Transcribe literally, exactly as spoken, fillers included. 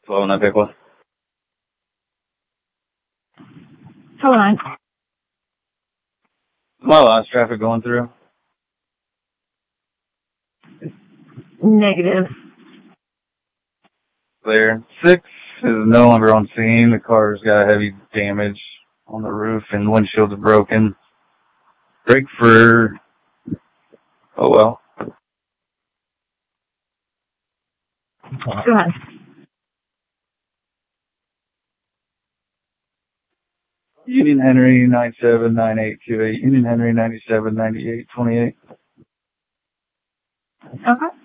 twelve nine pick one. Hold on. My last traffic going through. Negative. Clear. Six is no longer on scene. The car's got heavy damage on the roof and windshields are broken. Brake for... Oh well. Go ahead. Union Henry nine seven nine eight two eight. Union Henry ninety-seven ninety-eight twenty-eight. Okay.